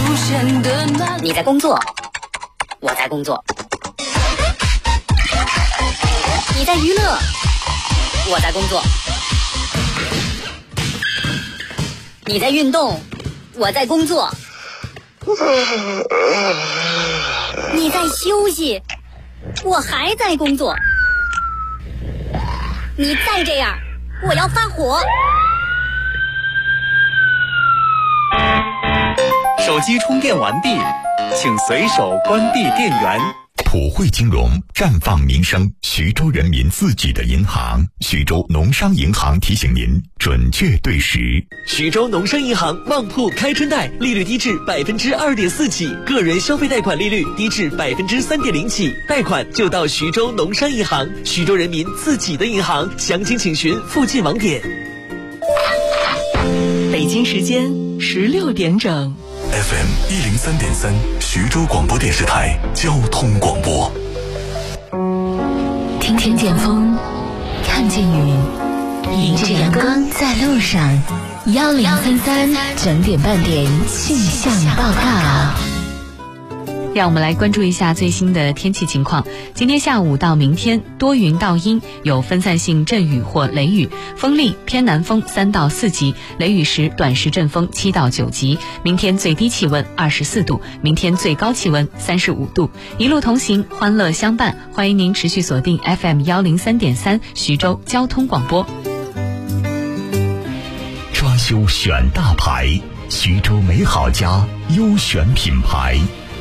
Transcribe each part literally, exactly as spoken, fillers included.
你在工作，我在工作；你在娱乐，我在工作；你在运动，我在工作；你在休息，我还在工作。你再这样，我要发火。 手机充电完毕，请随手关闭电源。 普惠金融绽放民生，徐州人民自己的银行，徐州农商银行提醒您准确对时。 徐州农商银行旺铺开春贷，利率低至百分之二点四起，个人消费贷款利率低至百分之三点零起，贷款就到徐州农商银行，徐州人民自己的银行，详情请询附近网点。 北京时间十六点整。 F M 一零三点三，徐州广播电视台交通广播。 听听见风，看见雨，迎着阳光在路上。幺零三三整点半点气象报告。 让我们来关注一下最新的天气情况。今天下午到明天多云到阴，有分散性阵雨或雷雨，风力偏南风三到四级，雷雨时短时阵风七到九级。明天最低气温二十四度，明天最高气温三十五度。一路同行，欢乐相伴，欢迎您持续锁定 F M 一零三点三 徐州交通广播。 装修选大牌，徐州美好家优选品牌。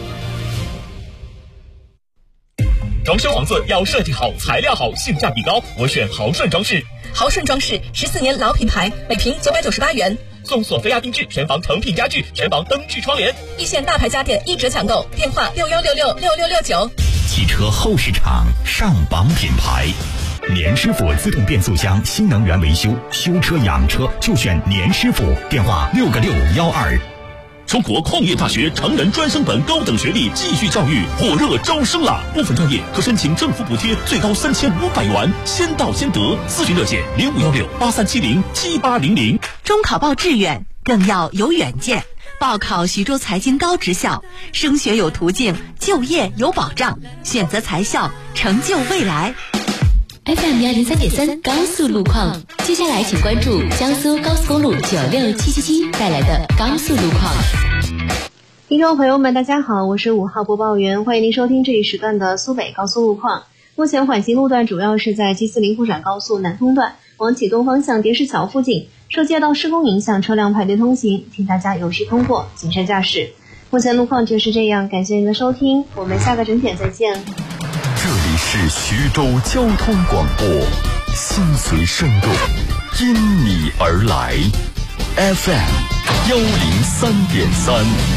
装修房子要设计好，材料好，性价比高，我选豪顺装饰。 豪顺装饰十四年老品牌，每平九百九十八元， 送索菲亚定制全房成品家具，全房灯具窗帘， 一线大牌家电一折抢购，电话六幺六六六六六九。 汽车后市场上榜品牌，年师傅自动变速箱新能源维修，修车养车就选年师傅，电话六个六幺二。 中国矿业大学成人专升本高等学历继续教育火热招生了，部分专业可申请政府补贴，最高三千五百元，先到先得。咨询热线零五幺六八三七零七八零零。 中考报志愿更要有远见，报考徐州财经高职校，升学有途径，就业有保障，选择财校，成就未来。 F M 幺零三点三高速路况，接下来请关注江苏高速公路九六七七七带来的高速路况。 听众朋友们，大家好，我是五号播报员，欢迎您收听这一时段的苏北高速路况。目前缓行路段主要是在 G 四零沪陕高速南通段往启东方向叠石桥附近，受街道施工影响，车辆排队通行，请大家有序通过，谨慎驾驶。目前路况就是这样，感谢您的收听，我们下个整点再见。 这里是徐州交通广播，心随生动，因你而来 F M 幺零三点三。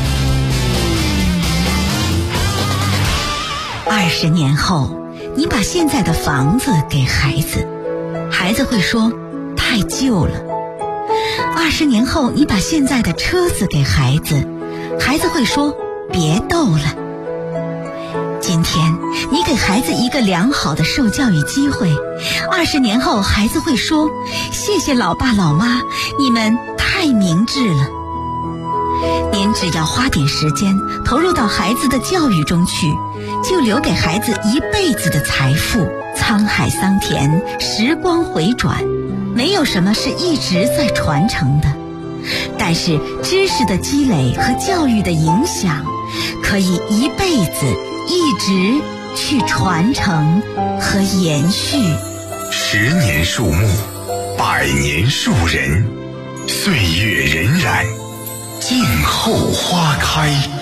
二十年后，你把现在的房子给孩子，孩子会说太旧了。二十年后，你把现在的车子给孩子，孩子会说别逗了。今天你给孩子一个良好的受教育机会，二十年后孩子会说谢谢老爸老妈，你们太明智了。您只要花点时间投入到孩子的教育中去，就留给孩子一辈子的财富。沧海桑田，时光回转，没有什么是一直在传承的，但是知识的积累和教育的影响可以一辈子一直去传承和延续。 十年树木，百年树人，岁月荏苒，静候花开。